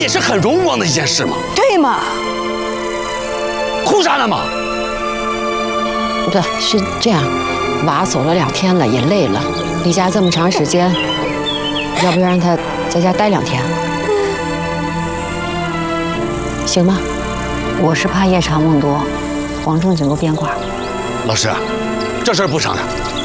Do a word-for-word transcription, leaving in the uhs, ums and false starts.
也是很荣光的一件事嘛。 对嘛？ 哭啥呢嘛？ 不是这样，娃走了两天了，也累了，离家这么长时间，要不要让他在家待两天？行吗？ 我是怕夜长梦多，黄仲景都变卦。 老师，这事儿不商量。